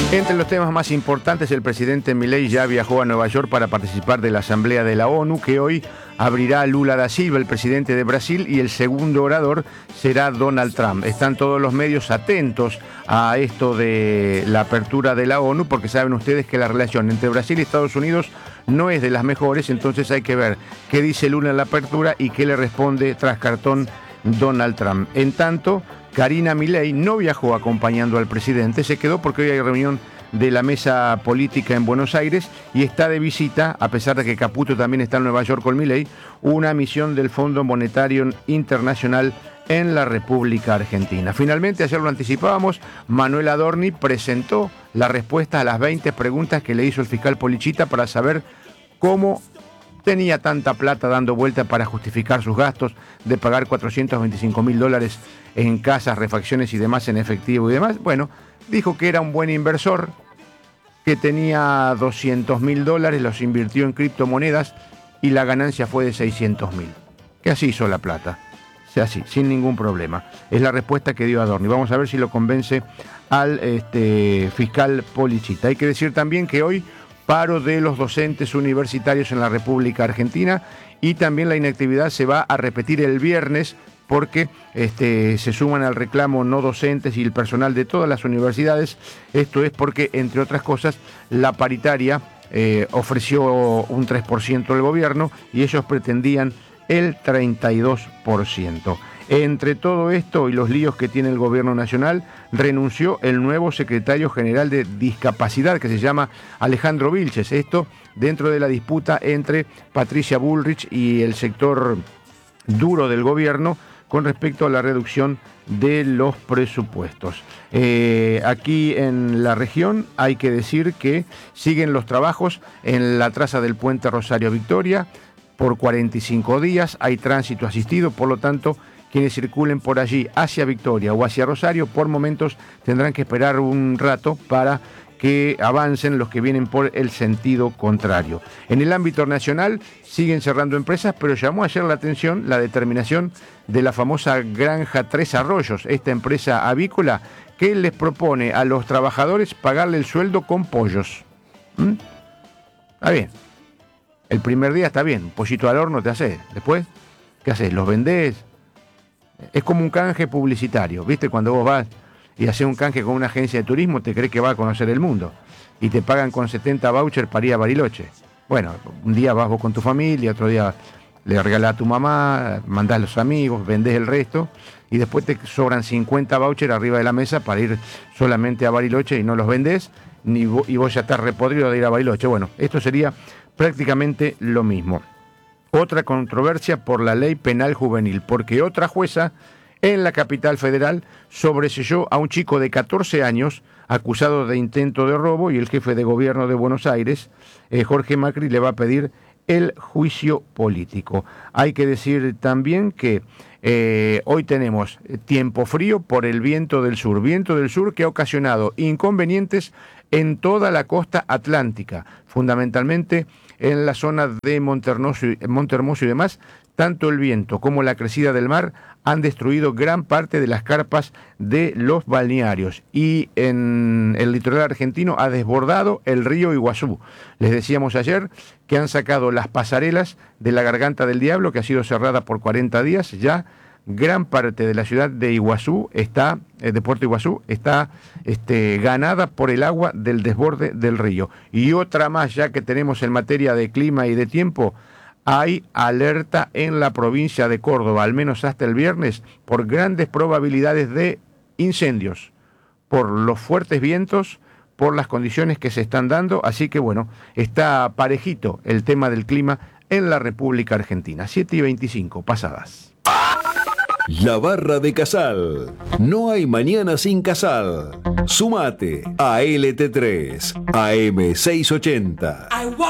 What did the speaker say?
Entre los temas más importantes, el presidente Milei ya viajó a Nueva York para participar de la Asamblea de la ONU, que hoy abrirá Lula da Silva, el presidente de Brasil, y el segundo orador será Donald Trump. Están todos los medios atentos a esto de la apertura de la ONU, porque saben ustedes que la relación entre Brasil y Estados Unidos no es de las mejores, entonces hay que ver qué dice Lula en la apertura y qué le responde tras cartón Donald Trump. En tanto, Karina Milei no viajó acompañando al presidente, se quedó porque hoy hay reunión de la mesa política en Buenos Aires y está de visita, a pesar de que Caputo también está en Nueva York con Milei, una misión del Fondo Monetario Internacional en la República Argentina. Finalmente, ayer lo anticipábamos, Manuel Adorni presentó la respuesta a las 20 preguntas que le hizo el fiscal Polichita para saber cómo tenía tanta plata dando vuelta para justificar sus gastos de pagar $425.000 en casas, refacciones y demás en efectivo y demás. Bueno, dijo que era un buen inversor, que tenía $200.000, los invirtió en criptomonedas y la ganancia fue de $600.000. Que así hizo la plata. O sea, así, sin ningún problema. Es la respuesta que dio Adorni. Vamos a ver si lo convence al fiscal Polichita. Hay que decir también que hoy paro de los docentes universitarios en la República Argentina y también la inactividad se va a repetir el viernes porque se suman al reclamo no docentes y el personal de todas las universidades. Esto es porque, entre otras cosas, la paritaria ofreció un 3% del gobierno y ellos pretendían el 32%. Entre todo esto y los líos que tiene el gobierno nacional, renunció el nuevo secretario general de Discapacidad, que se llama Alejandro Vilches. Esto dentro de la disputa entre Patricia Bullrich y el sector duro del gobierno con respecto a la reducción de los presupuestos. Aquí en la región hay que decir que siguen los trabajos en la traza del puente Rosario Victoria por 45 días. Hay tránsito asistido, por lo tanto, quienes circulen por allí hacia Victoria o hacia Rosario, por momentos tendrán que esperar un rato para que avancen los que vienen por el sentido contrario. En el ámbito nacional siguen cerrando empresas, pero llamó ayer la atención la determinación de la famosa Granja Tres Arroyos, esta empresa avícola que les propone a los trabajadores pagarle el sueldo con pollos. Está bien. El primer día está bien, un pollito al horno te haces. Después, ¿qué haces? ¿Los vendés? Es como un canje publicitario, ¿viste? Cuando vos vas y haces un canje con una agencia de turismo, te crees que va a conocer el mundo y te pagan con 70 vouchers para ir a Bariloche. Bueno, un día vas vos con tu familia, otro día le regalás a tu mamá, mandás a los amigos, vendés el resto y después te sobran 50 vouchers arriba de la mesa para ir solamente a Bariloche y no los vendés y vos ya estás repodrido de ir a Bariloche. Bueno, esto sería prácticamente lo mismo. Otra controversia por la ley penal juvenil, porque otra jueza en la capital federal sobreseyó a un chico de 14 años acusado de intento de robo y el jefe de gobierno de Buenos Aires, Jorge Macri, le va a pedir el juicio político. Hay que decir también que hoy tenemos tiempo frío por el viento del sur que ha ocasionado inconvenientes en toda la costa atlántica, fundamentalmente en la zona de Montehermoso y demás. Tanto el viento como la crecida del mar han destruido gran parte de las carpas de los balnearios y en el litoral argentino ha desbordado el río Iguazú. Les decíamos ayer que han sacado las pasarelas de la Garganta del Diablo, que ha sido cerrada por 40 días. Ya gran parte de la ciudad de Iguazú de Puerto Iguazú está ganada por el agua del desborde del río. Y otra más, ya que tenemos en materia de clima y de tiempo, hay alerta en la provincia de Córdoba, al menos hasta el viernes, por grandes probabilidades de incendios, por los fuertes vientos, por las condiciones que se están dando. Así que bueno, está parejito el tema del clima en la República Argentina. 7:25 pasadas. La Barra de Casal. No hay mañana sin Casal. Sumate a LT3, AM680.